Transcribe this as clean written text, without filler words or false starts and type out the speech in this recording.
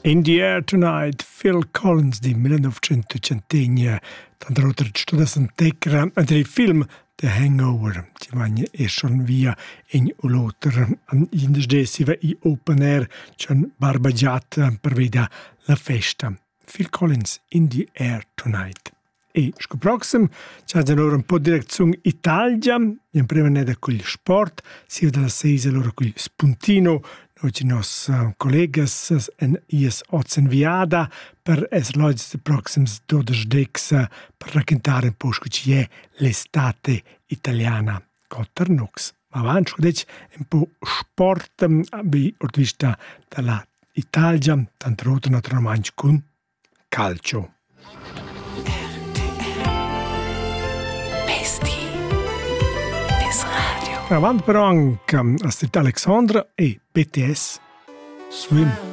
In the Air Tonight, Phil Collins di 1980, tanto roter studas entdeckere del film The Hangover. Ci vagna schon via in uloter in desdesiva i open air c'han barbagiat per veda la festa. Phil Collins, In the Air Tonight. E scoproxem c'ha allora un po' direzione Italia, in prima neda col sport, sia della seisa loro col spuntino. Noi ci nos collegas en ies ozenviada per es lois de proxims 12 decs per raccontare un po' ci è l'estate italiana. Cotter nux. Ma avanti, un po' sport bi orvista dalla Italia, tanto roto naturalmente con calcio. Avanti però anche Astrid Alexandra e BTS Swim.